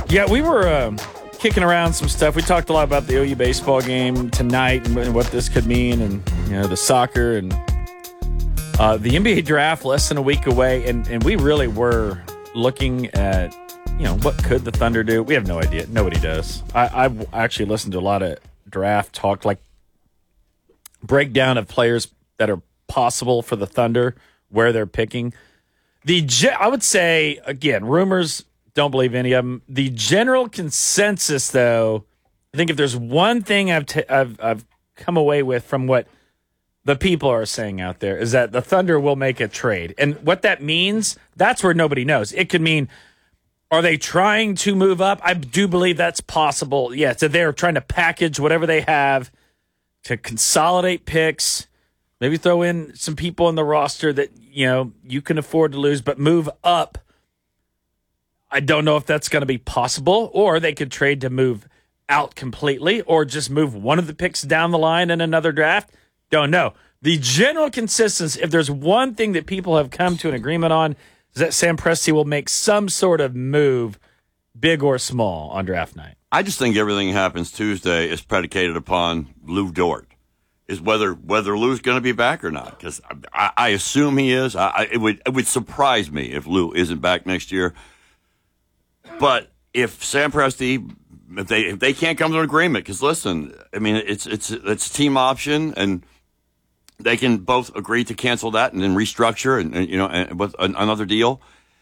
Yeah, we were kicking around some stuff. We talked a lot about the OU baseball game tonight and what this could mean, and the soccer and the NBA draft less than a week away, and we really were looking at what could the Thunder do. We have no idea. Nobody does. I've actually listened to a lot of draft talk, like breakdown of players that are possible for the Thunder, where they're picking. I would say, again, rumors, don't believe any of them. The general consensus, though, I think if there's one thing I've come away with from what the people are saying out there, is that the Thunder will make a trade. And what that means, that's where nobody knows. It could mean, are they trying to move up? I do believe that's possible. Yeah, so they're trying to package whatever they have to consolidate picks, maybe throw in some people in the roster that you can afford to lose, but move up. I don't know if that's going to be possible, or they could trade to move out completely, or just move one of the picks down the line in another draft. Don't know. The general consensus, if there's one thing that people have come to an agreement on, is that Sam Presti will make some sort of move, big or small, on draft night. I just think everything happens Tuesday is predicated upon Lou Dort, is whether Lou's going to be back or not. Because I assume he is. It would surprise me if Lou isn't back next year. But if Sam Presti, if they can't come to an agreement, because listen, I mean it's a team option, and they can both agree to cancel that and then restructure and with another deal,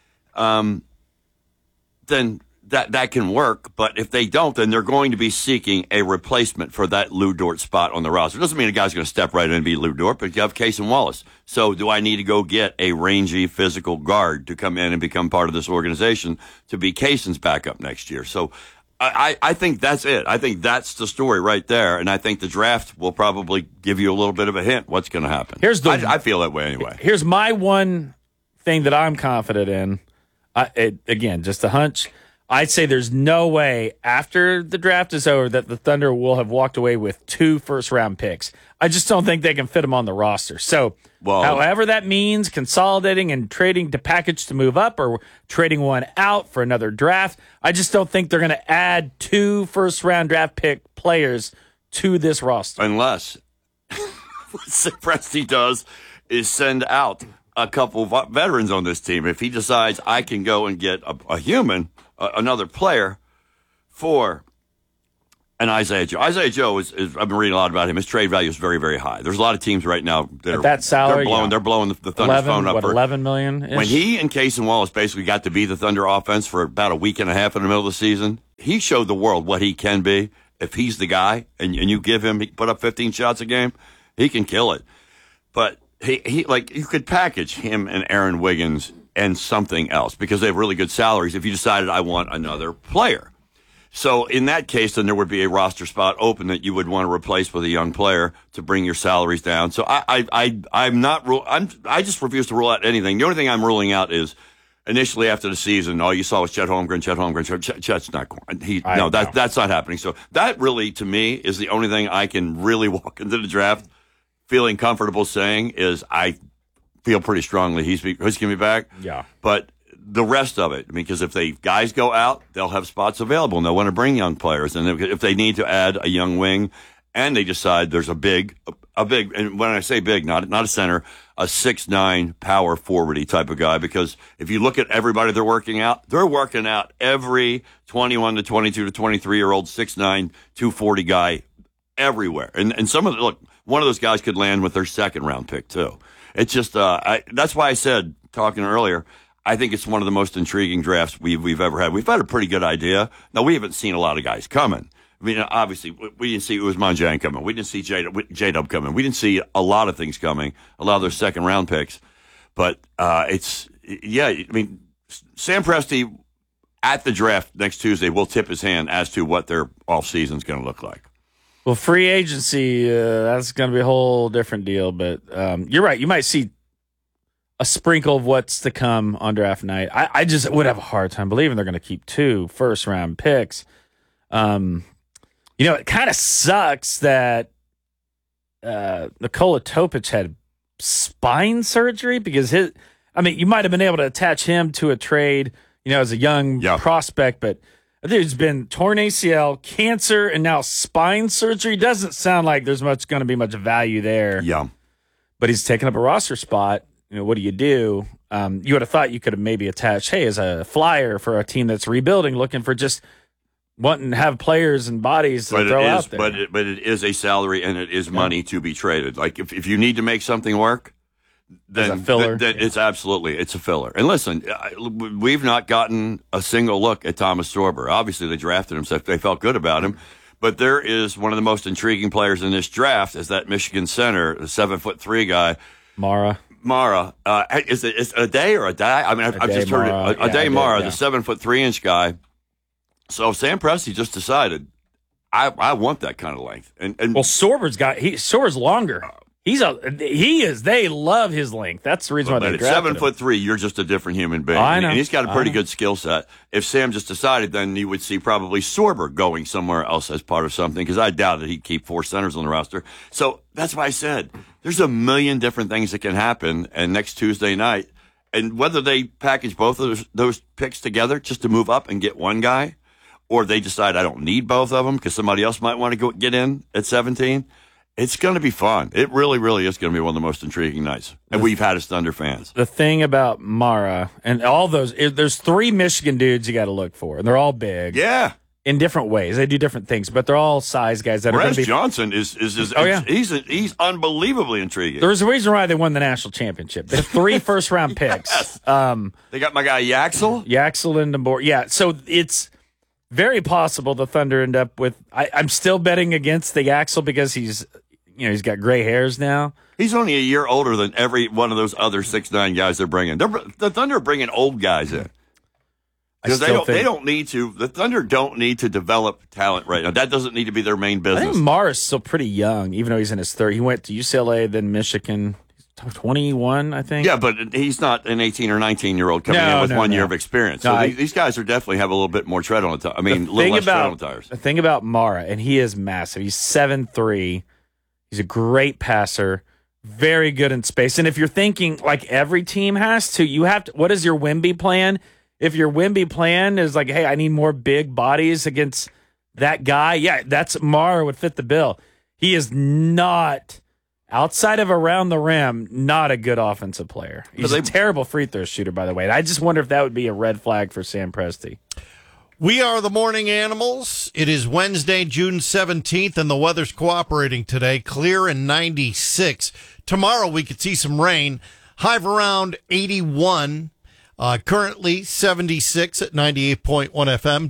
then that can work. But if they don't, then they're going to be seeking a replacement for that Lou Dort spot on the roster. It doesn't mean a guy's going to step right in and be Lou Dort, but you have Cason Wallace. So do I need to go get a rangy physical guard to come in and become part of this organization to be Cason's backup next year? So I think that's it. I think that's the story right there, and I think the draft will probably give you a little bit of a hint what's going to happen. I feel that way anyway. Here's my one thing that I'm confident in. Again, just a hunch. I'd say there's no way after the draft is over that the Thunder will have walked away with 2 first-round picks. I just don't think they can fit them on the roster. So, however that means, consolidating and trading to package to move up, or trading one out for another draft, I just don't think they're going to add 2 first-round draft pick players to this roster. Unless what Presti does is send out a couple of veterans on this team. If he decides I can go and get a human, another player for an Isaiah Joe. Isaiah Joe is I've been reading a lot about him. His trade value is very, very high. There's a lot of teams right now that at that salary, they're blowing the Thunder's phone up. $11 million? When he and Cason Wallace basically got to be the Thunder offense for about a week and a half in the middle of the season, he showed the world what he can be. If he's the guy and you give him, he put up 15 shots a game, he can kill it. But he like you could package him and Aaron Wiggins and something else because they have really good salaries if you decided I want another player. So in that case, then there would be a roster spot open that you would want to replace with a young player to bring your salaries down. So I just refuse to rule out anything. The only thing I'm ruling out is initially after the season, all you saw was Chet Holmgren. Chet's not going. That's not happening. So that really, to me, is the only thing I can really walk into the draft feeling comfortable saying is I feel pretty strongly he's going to be back. Yeah. But the rest of it, I mean, because if they guys go out, they'll have spots available and they'll want to bring young players. And if they need to add a young wing and they decide there's a big, and when I say big, not a center, a 6'9" power forwardy type of guy, because if you look at everybody they're working out every 21 to 22 to 23-year-old 6'9", 240 guy everywhere. And some of one of those guys could land with their second round pick too. It's just, that's why I said, talking earlier, I think it's one of the most intriguing drafts we've ever had. We've had a pretty good idea. Now, we haven't seen a lot of guys coming. I mean, obviously, we didn't see Ousmane Dieng coming. We didn't see J-Dub coming. We didn't see a lot of things coming, a lot of their second round picks. But I mean, Sam Presti at the draft next Tuesday will tip his hand as to what their offseason is going to look like. Well, free agency, that's going to be a whole different deal. But you're right. You might see a sprinkle of what's to come on draft night. I just would have a hard time believing they're going to keep 2 first-round picks. It kind of sucks that Nikola Topic had spine surgery because you might have been able to attach him to a trade, as a young prospect, but There's been torn ACL, cancer, and now spine surgery. Doesn't sound like there's going to be much value there. Yeah. But he's taking up a roster spot. What do? You would have thought you could have maybe attached, hey, as a flyer for a team that's rebuilding, looking for just wanting to have players and bodies to throw out there. But it is a salary and it is money to be traded. Like if you need to make something work, then as a filler. Then it's a filler. And listen, we've not gotten a single look at Thomas Sorber. Obviously, they drafted him, so they felt good about him. But there is one of the most intriguing players in this draft is that Michigan center, the 7'3" guy, Mara. Is it a day or a die? I mean, I've just heard it. A day Mara, the 7'3" guy. So Sam Presti just decided, I want that kind of length. And well, Sorber's longer. They love his length. That's the reason why they drafted him. 7'3", you're just a different human being. I know. And he's got a pretty good skill set. If Sam just decided, then you would see probably Sorber going somewhere else as part of something, because I doubt that he'd keep 4 centers on the roster. So that's why I said there's a million different things that can happen. And next Tuesday night, and whether they package both of those picks together just to move up and get one guy, or they decide I don't need both of them because somebody else might want to go get in at 17. It's going to be fun. It really, really is going to be one of the most intriguing nights that we've had as Thunder fans. The thing about Mara and all those, there's 3 Michigan dudes you got to look for, and they're all big. Yeah. In different ways. They do different things, but they're all size guys that are going to be. Johnson he's unbelievably intriguing. There's a reason why they won the national championship. They have 3 first-round picks. Yes. They got my guy Yaxel. Yaxel and DeBoer. Yeah, so it's very possible the Thunder end up with. I'm still betting against the Yaxel because he's got gray hairs now. He's only a year older than every one of those other 6'9" guys they're bringing. The Thunder are bringing old guys in. Because they don't need to. The Thunder don't need to develop talent right now. That doesn't need to be their main business. I think Mara's still pretty young, even though he's in his 30s. He went to UCLA, then Michigan. He's 21, I think. Yeah, but he's not an 18 or 19-year-old coming in with 1 year of experience. So these guys are definitely have a little bit more tread on the tires. I mean, a little less tread on the tires. The thing about Mara, and he is massive. He's 7'3". He's a great passer. Very good in space. And if you're thinking like every team has to, you have to. What is your Wemby plan? If your Wemby plan is like, hey, I need more big bodies against that guy, yeah, that's Mara would fit the bill. He is not, outside of around the rim, not a good offensive player. He's a terrible free throw shooter, by the way. And I just wonder if that would be a red flag for Sam Presti. We are the Morning Animals. It is Wednesday, June 17th, and the weather's cooperating today. Clear and 96. Tomorrow we could see some rain. High of around 81. Currently 76 at 98.1 FM,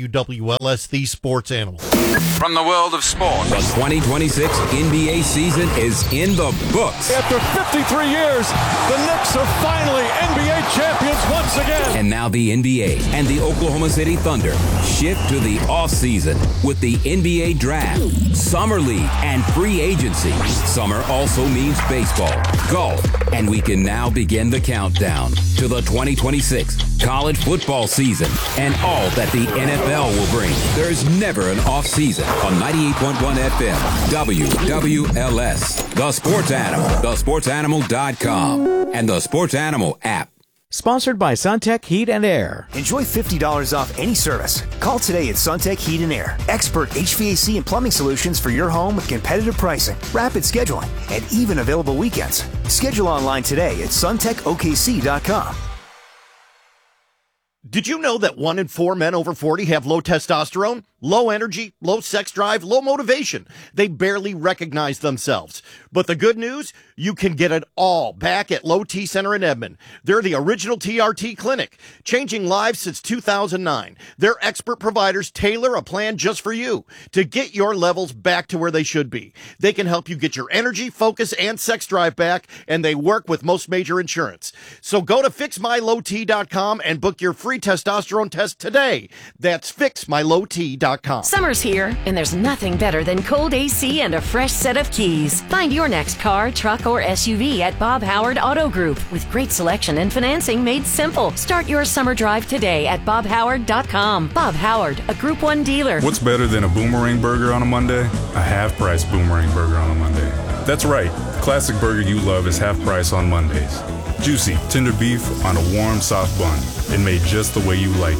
WWLS, the Sports Animal. From the world of sports, the 2026 NBA season is in the books. After 53 years, the Knicks are finally NBA champions once again. And now the NBA and the Oklahoma City Thunder shift to the offseason with the NBA Draft, Summer League, and free agency. Summer also means baseball, golf, and we can now begin the countdown to the 2026 college football season and all that the NFL will bring. There's never an off season on 98.1 FM, WWLS, The Sports Animal, thesportsanimal.com, and the Sports Animal app. Sponsored by Suntech Heat and Air. Enjoy $50 off any service. Call today at Suntech Heat and Air. Expert HVAC and plumbing solutions for your home with competitive pricing, rapid scheduling, and even available weekends. Schedule online today at suntechokc.com. Did you know that 1 in 4 men over 40 have low testosterone, low energy, low sex drive, low motivation? They barely recognize themselves. But the good news, you can get it all back at Low T Center in Edmond. They're the original TRT clinic, changing lives since 2009. Their expert providers tailor a plan just for you to get your levels back to where they should be. They can help you get your energy, focus, and sex drive back, and they work with most major insurance. So go to fixmylowt.com and book your free testosterone test today. That's fixmylowt.com. Summer's here, and there's nothing better than cold AC and a fresh set of keys. Find your next car, truck, or SUV at Bob Howard Auto Group with great selection and financing made simple. Start your summer drive today at bobhoward.com. Bob Howard, a Group 1 dealer. What's better than a Boomerang Burger on a Monday? A half-price Boomerang Burger on a Monday. That's right. The classic burger you love is half price on Mondays. Juicy, tender beef on a warm, soft bun and made just the way you like it.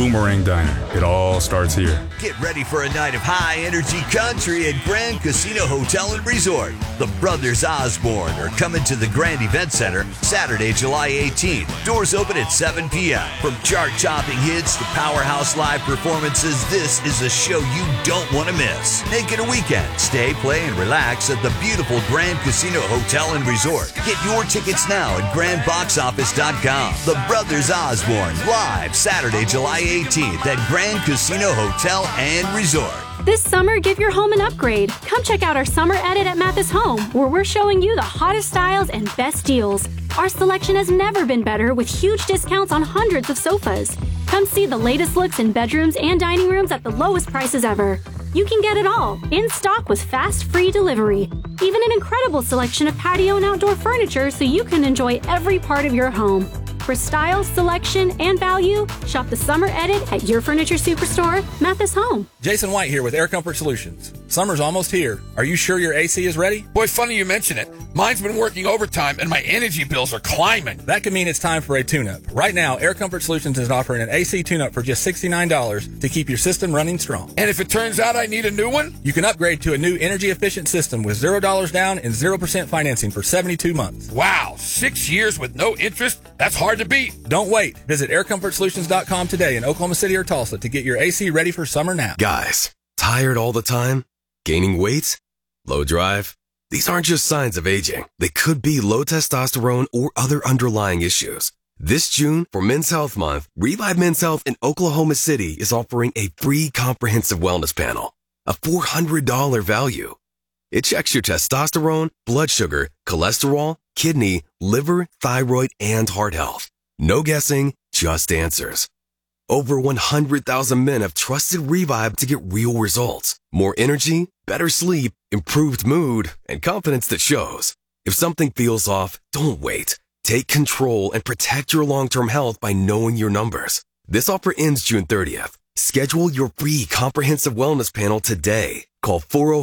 Boomerang Diner. It all starts here. Get ready for a night of high-energy country at Grand Casino Hotel and Resort. The Brothers Osborne are coming to the Grand Event Center Saturday, July 18th. Doors open at 7 p.m. From chart-topping hits to powerhouse live performances, this is a show you don't want to miss. Make it a weekend. Stay, play, and relax at the beautiful Grand Casino Hotel and Resort. Get your tickets now at grandboxoffice.com. The Brothers Osborne, live Saturday, July 18th at Grand Casino Hotel and Resort. This summer, give your home an upgrade. Come check out our summer edit at Mathis Home, where we're showing you the hottest styles and best deals. Our selection has never been better, with huge discounts on hundreds of sofas. Come see the latest looks in bedrooms and dining rooms at the lowest prices ever. You can get it all, in stock with fast, free delivery. Even an incredible selection of patio and outdoor furniture so you can enjoy every part of your home. For style, selection, and value, shop the summer edit at your furniture superstore, Mathis Home. Jason White here with Air Comfort Solutions. Summer's almost here. Are you sure your AC is ready? Boy, funny you mention it. Mine's been working overtime and my energy bills are climbing. That could mean it's time for a tune-up. Right now, Air Comfort Solutions is offering an AC tune-up for just $69 to keep your system running strong. And if it turns out I need a new one? You can upgrade to a new energy-efficient system with $0 down and 0% financing for 72 months. Wow, 6 years with no interest? That's hard to beat. Don't wait. Visit aircomfortsolutions.com today in Oklahoma City or Tulsa to get your AC ready for summer now. Guys, tired all the time? Gaining weight? Low drive? These aren't just signs of aging. They could be low testosterone or other underlying issues. This June, for Men's Health Month, Revive Men's Health in Oklahoma City is offering a free comprehensive wellness panel, a $400 value. It checks your testosterone, blood sugar, cholesterol, kidney, liver, thyroid, and heart health. No guessing, just answers. Over 100,000 men have trusted Revive to get real results. More energy, better sleep, improved mood, and confidence that shows. If something feels off, don't wait. Take control and protect your long-term health by knowing your numbers. This offer ends June 30th. Schedule your free comprehensive wellness panel today. Call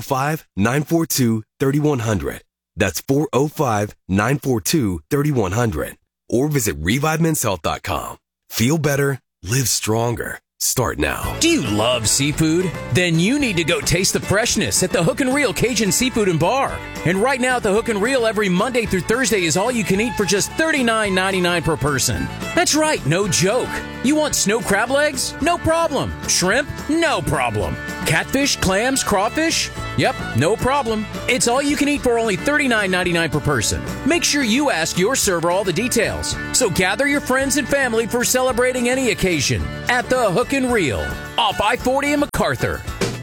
405-942-3100. That's 405-942-3100. Or visit ReviveMen'sHealth.com. Feel better, live stronger. Start now. Do you love seafood? Then you need to go taste the freshness at the Hook and Reel Cajun Seafood and Bar. And right now at the Hook and Reel, every Monday through Thursday is all you can eat for just $39.99 per person. That's right, no joke. You want snow crab legs? No problem. Shrimp? No problem. Catfish, clams, crawfish? Yep, no problem. It's all you can eat for only $39.99 per person. Make sure you ask your server all the details. So gather your friends and family for celebrating any occasion at the Hook and Reel off I-40 in MacArthur.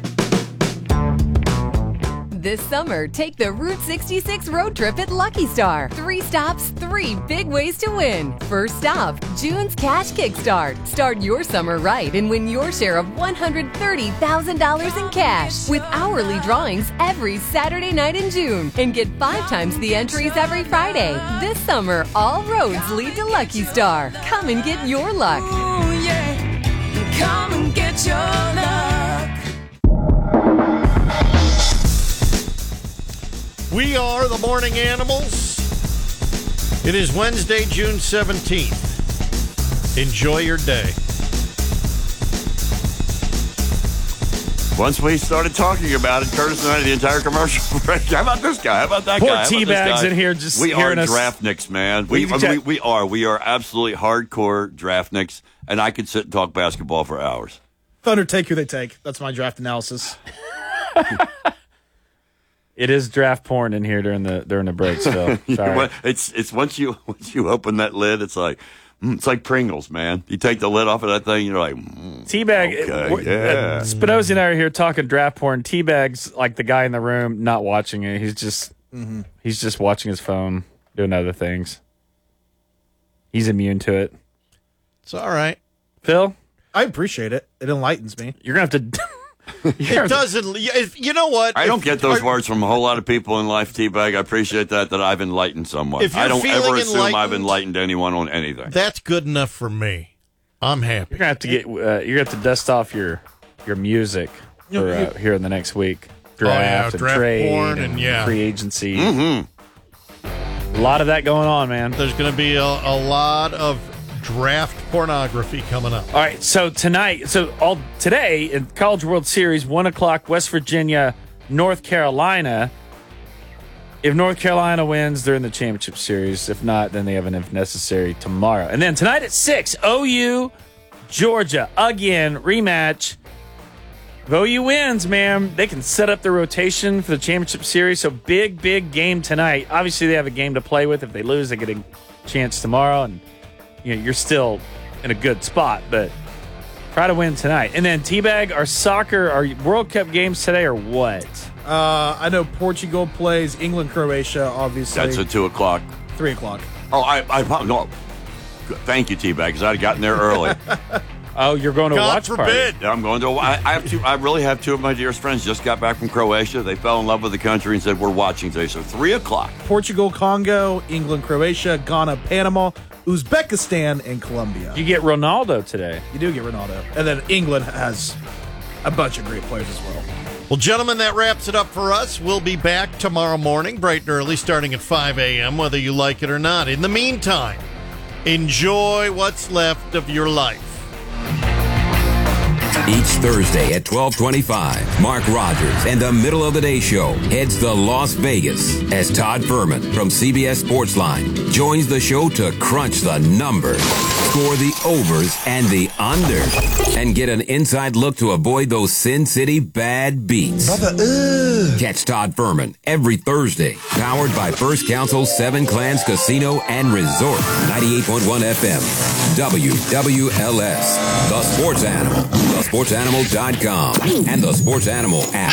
This summer, take the Route 66 road trip at Lucky Star. 3 stops, 3 big ways to win. First stop, June's Cash Kickstart. Start your summer right and win your share of $130,000 in cash with hourly drawings every Saturday night in June. And get 5 times the entries every Friday. This summer, all roads lead to Lucky Star. Come and get your luck. Ooh, yeah. Come and get your luck. We are the Morning Animals. It is Wednesday, June 17th. Enjoy your day. Once we started talking about it, Curtis and I, the entire commercial break. How about this guy? How about that Poor guy? Poor Teabags in here just We are hearing us. draftniks, man. We are absolutely hardcore draftniks, and I could sit and talk basketball for hours. Thunder take who they take. That's my draft analysis. It is draft porn in here during the break. So sorry. It's once you open that lid, it's like Pringles, man. You take the lid off of that thing, you're like, Teabag. Okay, yeah. Spinozzi and I are here talking draft porn. Teabag's like the guy in the room, not watching it. He's just watching his phone, doing other things. He's immune to it. It's all right, Phil. I appreciate it. It enlightens me. You're gonna have to. It doesn't. You know what? I don't get those words from a whole lot of people in life, Teabag. I appreciate that I've enlightened someone. I don't ever assume I've enlightened anyone on anything. That's good enough for me. I'm happy. You're gonna have to get. You're gonna have to dust off your music for here in the next week. Draft and draft trade porn and free agency. Mm-hmm. A lot of that going on, man. There's going to be a lot of draft pornography coming up. All right, so today in College World Series, 1 o'clock, West Virginia, North Carolina. If North Carolina wins, they're in the championship series. If not, then they have an if necessary tomorrow. And then tonight at 6, OU, Georgia. Again, rematch. If OU wins, man, they can set up their rotation for the championship series. So big game tonight. Obviously, they have a game to play with. If they lose, they get a chance tomorrow. And you're still in a good spot, but try to win tonight. And then Teabag, our World Cup games today are what? I know Portugal plays England, Croatia, obviously. That's at 2 o'clock. 3 o'clock. Oh, no. Thank you, Teabag, because I'd have gotten there early. Oh, you're going to God watch forbid. party. I'm going to. I really have two of my dearest friends just got back from Croatia. They fell in love with the country and said, we're watching today. So 3 o'clock. Portugal, Congo, England, Croatia, Ghana, Panama, Uzbekistan, and Colombia. You get Ronaldo today. You do get Ronaldo. And then England has a bunch of great players as well. Well, gentlemen, that wraps it up for us. We'll be back tomorrow morning, bright and early, starting at 5 a.m., whether you like it or not. In the meantime, enjoy what's left of your life. Each Thursday at 12:25, Mark Rogers and the Middle of the Day Show heads to Las Vegas as Todd Furman from CBS Sportsline joins the show to crunch the numbers, score the overs and the unders, and get an inside look to avoid those Sin City bad beats. Catch Todd Furman every Thursday, powered by First Council 7 Clans Casino and Resort, 98.1 FM, WWLS, The Sports Animal, thesportsanimal.com, and the Sports Animal app.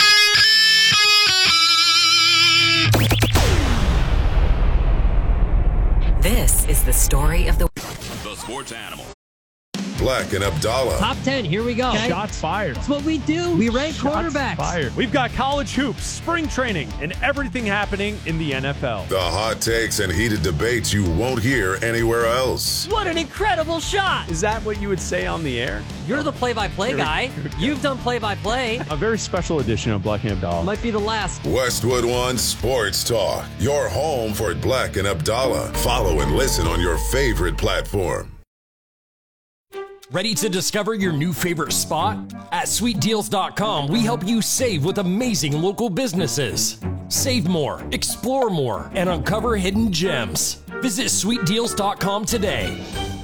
This is the story of the Sports Animal. Black and Abdallah. Top 10, here we go. Okay. Shots fired. That's what we do. We rank quarterbacks. Fired. We've got college hoops, spring training, and everything happening in the NFL. The hot takes and heated debates you won't hear anywhere else. What an incredible shot. Is that what you would say on the air? You're the play-by-play guy. You've done play-by-play. A very special edition of Black and Abdallah. Might be the last. Westwood One Sports Talk. Your home for Black and Abdallah. Follow and listen on your favorite platform. Ready to discover your new favorite spot? At SweetDeals.com, we help you save with amazing local businesses. Save more, explore more, and uncover hidden gems. Visit SweetDeals.com today.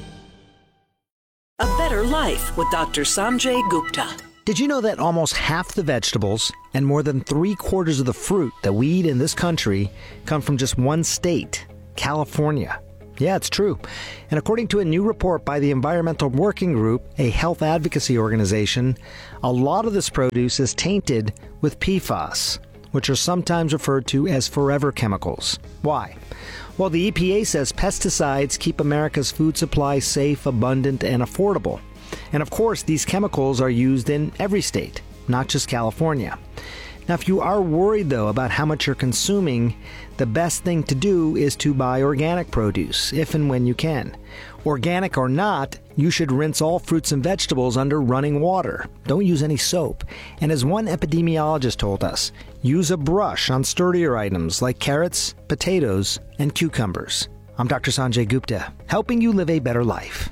A better life with Dr. Sanjay Gupta. Did you know that almost half the vegetables and more than 3/4 of the fruit that we eat in this country come from just one state, California? Yeah, it's true. And according to a new report by the Environmental Working Group, a health advocacy organization, a lot of this produce is tainted with PFAS, which are sometimes referred to as forever chemicals. Why? Well, the EPA says pesticides keep America's food supply safe, abundant, and affordable. And of course, these chemicals are used in every state, not just California. Now, if you are worried, though, about how much you're consuming, the best thing to do is to buy organic produce, if and when you can. Organic or not, you should rinse all fruits and vegetables under running water. Don't use any soap. And as one epidemiologist told us, use a brush on sturdier items like carrots, potatoes, and cucumbers. I'm Dr. Sanjay Gupta, helping you live a better life.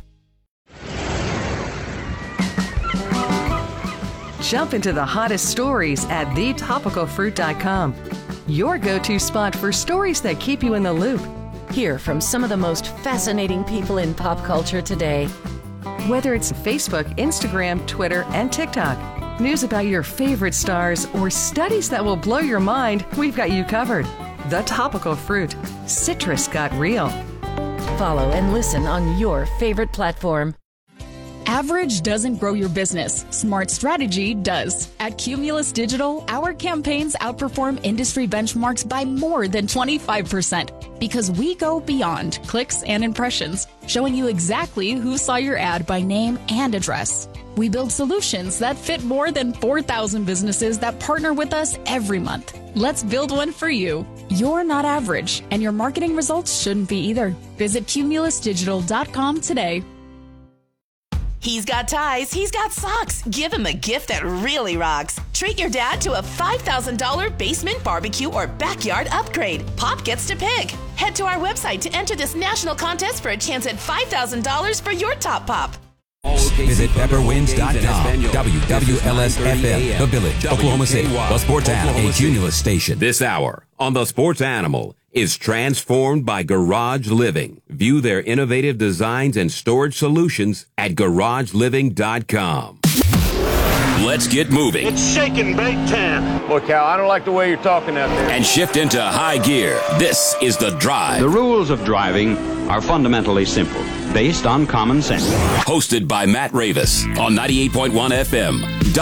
Jump into the hottest stories at thetopicalfruit.com. Your go-to spot for stories that keep you in the loop. Hear from some of the most fascinating people in pop culture today. Whether it's Facebook, Instagram, Twitter, and TikTok, news about your favorite stars, or studies that will blow your mind, we've got you covered. The Topical Fruit. Citrus got real. Follow and listen on your favorite platform. Average doesn't grow your business. Smart strategy does. At Cumulus Digital, our campaigns outperform industry benchmarks by more than 25% because we go beyond clicks and impressions, showing you exactly who saw your ad by name and address. We build solutions that fit more than 4,000 businesses that partner with us every month. Let's build one for you. You're not average, and your marketing results shouldn't be either. Visit cumulusdigital.com today. He's got ties, he's got socks. Give him a gift that really rocks. Treat your dad to a $5,000 basement barbecue or backyard upgrade. Pop gets to pick. Head to our website to enter this national contest for a chance at $5,000 for your top pop. Visit pepperwinds.com. WWLS-FM, The Village, Oklahoma City, the Sports Animal, a Cumulus station. This hour on The Sports Animal is transformed by Garage Living. View their innovative designs and storage solutions at garageliving.com. Let's get moving. It's shaking big time. Boy, Cal, I don't like the way you're talking out there. And shift into high gear. This is The Drive. The rules of driving are fundamentally simple, based on common sense. Hosted by Matt Ravis on 98.1 FM,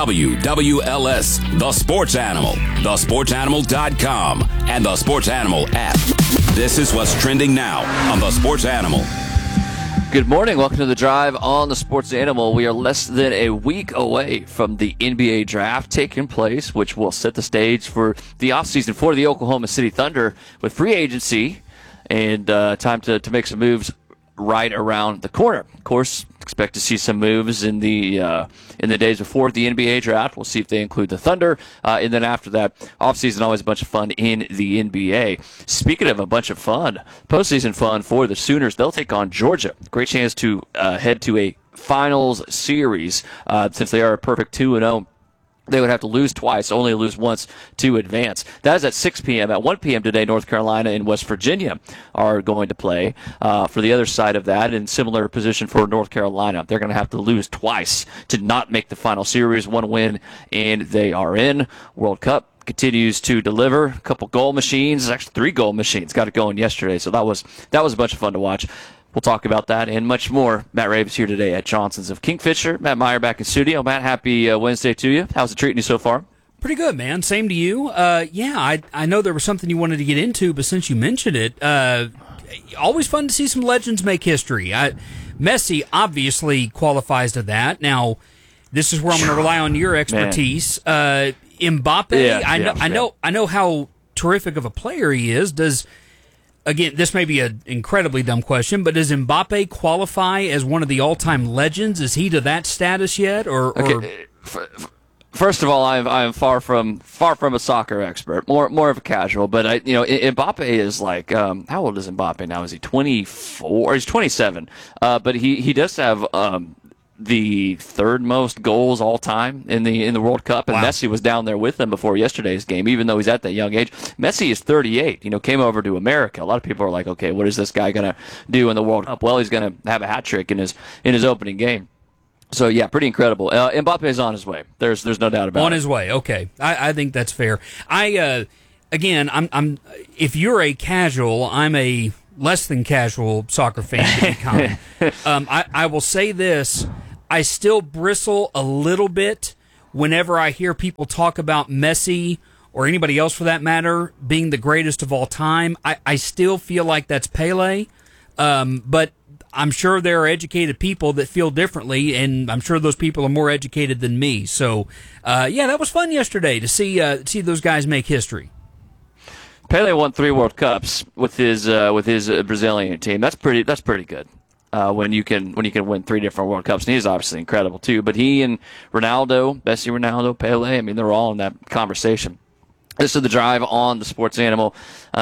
WWLS, The Sports Animal, thesportsanimal.com, and the Sports Animal app. This is what's trending now on The Sports Animal. Good morning. Welcome to The Drive on The Sports Animal. We are less than a week away from the NBA draft taking place, which will set the stage for the offseason for the Oklahoma City Thunder with free agency and time to make some moves right around the corner. Of course, expect to see some moves in the days before the NBA draft. We'll see if they include the Thunder. And then after that, offseason, always a bunch of fun in the NBA. Speaking of a bunch of fun, postseason fun for the Sooners. They'll take on Georgia. Great chance to head to a finals series since they are a perfect 2-0. They would have to lose twice, only lose once to advance. That is at 6 p.m. At 1 p.m. today, North Carolina and West Virginia are going to play. For the other side of that, in similar position for North Carolina, they're going to have to lose twice to not make the final series. One win, and they are in. World Cup continues to deliver. A couple goal machines, actually 3 goal machines, got it going yesterday. So that was a bunch of fun to watch. We'll talk about that and much more. Matt Ravis here today at Johnson's of Kingfisher. Matt Meyer back in studio. Matt, happy Wednesday to you. How's it treating you so far? Pretty good, man. Same to you. I know there was something you wanted to get into, but since you mentioned it, always fun to see some legends make history. Messi obviously qualifies to that. Now, this is where I'm going to rely on your expertise. Mbappe, I know how terrific of a player he is. Again, this may be an incredibly dumb question, but does Mbappe qualify as one of the all-time legends? Is he to that status yet? Okay. First of all, I'm far from a soccer expert, more of a casual. But Mbappe is like, how old is Mbappe now? Is he 24? He's 27. But he does have the third most goals all time in the World Cup, and wow. Messi was down there with them before yesterday's game, even though he's at that young age. Messi is 38, came over to America. A lot of people are like, okay, what is this guy going to do in the World Cup? Well, he's going to have a hat trick in his opening game. So yeah, pretty incredible. Mbappe is on his way. There's no doubt about it. On his way. Okay, I think that's fair. I'm if you're a casual, I'm a less than casual soccer fan to be kind. I will say this. I still bristle a little bit whenever I hear people talk about Messi or anybody else for that matter being the greatest of all time. I still feel like that's Pele, but I'm sure there are educated people that feel differently, and I'm sure those people are more educated than me. So, that was fun yesterday to see those guys make history. Pele won 3 World Cups with his Brazilian team. That's pretty good. When you can win 3 different World Cups, and he's obviously incredible too. But he and Ronaldo, Messi, Ronaldo, Pele, they're all in that conversation. This is The Drive on The Sports Animal.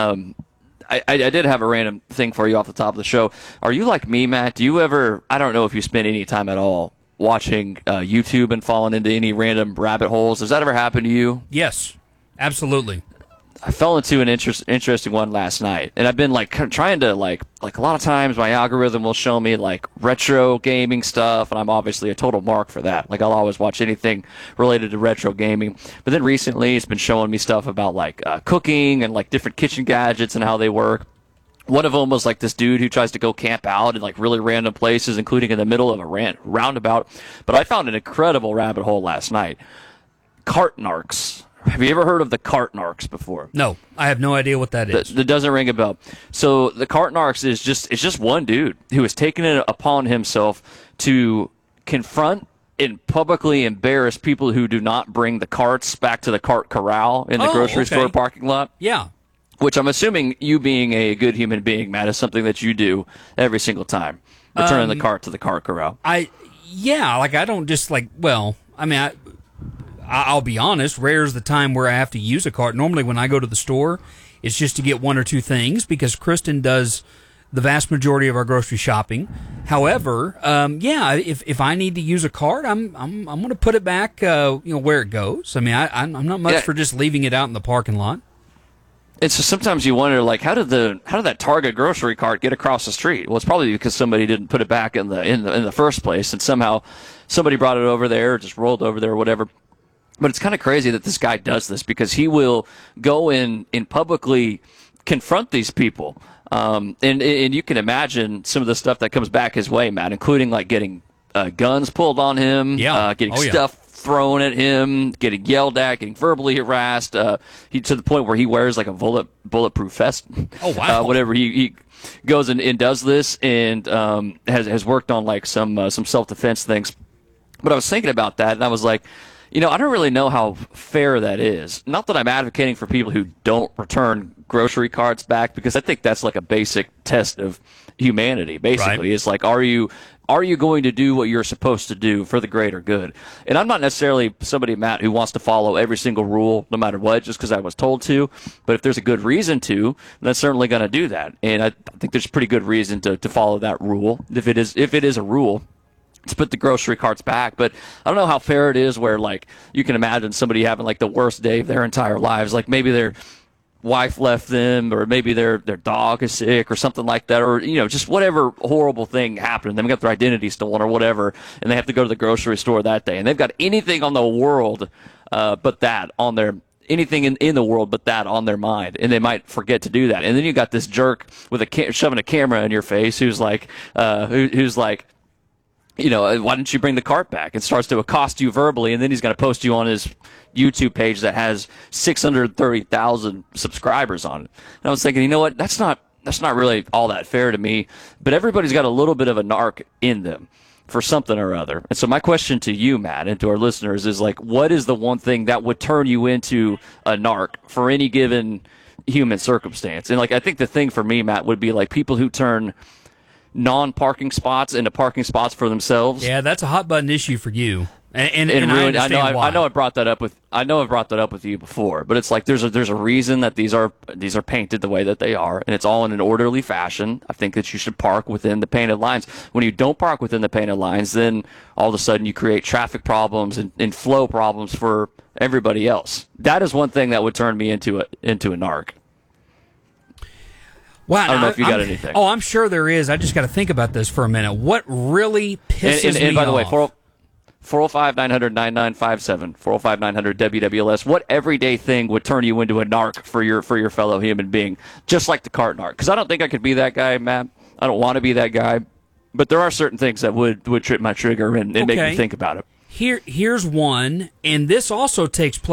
I did have a random thing for you off the top of the show. Are you like me, Matt? Do you ever? I don't know if you spend any time at all watching YouTube and falling into any random rabbit holes. Does that ever happen to you? Yes, absolutely. I fell into an interesting one last night, and I've been trying to like a lot of times my algorithm will show me like retro gaming stuff, and I'm obviously a total mark for that. Like I'll always watch anything related to retro gaming. But then recently, it's been showing me stuff about like cooking and like different kitchen gadgets and how they work. One of them was like this dude who tries to go camp out in like really random places, including in the middle of a roundabout. But I found an incredible rabbit hole last night. Cartnarks. Have you ever heard of the Cartnarks before? No, I have no idea what that is. That doesn't ring a bell. So the Cartnarks is just one dude who has taken it upon himself to confront and publicly embarrass people who do not bring the carts back to the cart corral in the grocery store parking lot. Yeah. Which I'm assuming you being a good human being, Matt, is something that you do every single time. Returning the cart to the cart corral. Yeah, like I don't just like. Well, I mean, I'll be honest. Rare is the time where I have to use a cart. Normally, when I go to the store, it's just to get one or two things because Kristen does the vast majority of our grocery shopping. However, if I need to use a cart, I'm going to put it back, where it goes. I mean, I'm not much for just leaving it out in the parking lot. And so sometimes you wonder, like, how did that Target grocery cart get across the street? Well, it's probably because somebody didn't put it back in the first place, and somehow somebody brought it over there, or just rolled over there, or whatever. But it's kind of crazy that this guy does this because he will go in and publicly confront these people. And you can imagine some of the stuff that comes back his way, Matt, including like getting guns pulled on him, getting stuff thrown at him, getting yelled at, getting verbally harassed. He to the point where he wears like a bulletproof vest. Oh wow! Whatever he goes and does this and has worked on like some self-defense things. But I was thinking about that and I was like, I don't really know how fair that is. Not that I'm advocating for people who don't return grocery carts back, because I think that's like a basic test of humanity. Basically, right. It's like, are you going to do what you're supposed to do for the greater good? And I'm not necessarily somebody, Matt, who wants to follow every single rule, no matter what, just because I was told to. But if there's a good reason to, then I'm certainly going to do that. And I think there's a pretty good reason to follow that rule, if it is a rule, to put the grocery carts back. But I don't know how fair it is where, like, you can imagine somebody having, like, the worst day of their entire lives. Like, maybe their wife left them, or maybe their dog is sick or something like that, or, just whatever horrible thing happened. They got their identity stolen or whatever, and they have to go to the grocery store that day. And they've got anything on the world but that on their anything in the world but that on their mind, and they might forget to do that. And then you got this jerk with shoving a camera in your face who's like, why didn't you bring the cart back? And starts to accost you verbally, and then he's going to post you on his YouTube page that has 630,000 subscribers on it. And I was thinking, you know what? That's not really all that fair to me. But everybody's got a little bit of a narc in them for something or other. And so my question to you, Matt, and to our listeners is, like, what is the one thing that would turn you into a narc for any given human circumstance? And, like, I think the thing for me, Matt, would be like people who turn non-parking spots into parking spots for themselves. Yeah, that's a hot button issue for you. And really, I understand why. I know I've brought that up with you before, but it's like there's a reason that these are painted the way that they are, and it's all in an orderly fashion. I think that you should park within the painted lines. When you don't park within the painted lines, then all of a sudden you create traffic problems and flow problems for everybody else. That is one thing that would turn me into a narc. Wow, I don't know if you got anything. Oh, I'm sure there is. I just got to think about this for a minute. What really pisses me off? And by the way, 405-900-9957, 405-900-WWLS. What everyday thing would turn you into a narc for your fellow human being, just like the cart narc? Because I don't think I could be that guy, Matt. I don't want to be that guy. But there are certain things that would trip my trigger and make me think about it. Here's one, and this also takes place